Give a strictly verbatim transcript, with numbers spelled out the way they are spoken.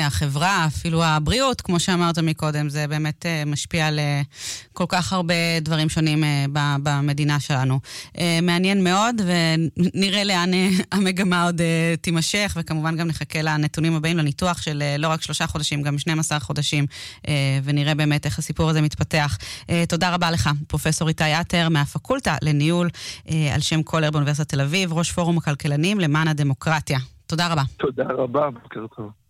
החברה, אפילו הבריאות, כמו שאמרת מקודם, זה באמת משפיע על כל כך הרבה דברים שונים במדינה שלנו. מעניין מאוד, ונראה לאן המגמה עוד תימשך, וכמובן גם נחכה לנתונים הבאים, לניתוח של לא רק שלושה חודשים, גם שנים עשר חודשים, ונראה באמת איך הסיפור הזה מתפתח. תודה רבה לך, פרופסור איתי עטר, מהפקולטה לניהול על שם קולר באוניברסיטת תל אביב, ראש פורום הכלכלנים למען הדמוקרטיה. תודה רבה. תודה רבה, בוקר טוב.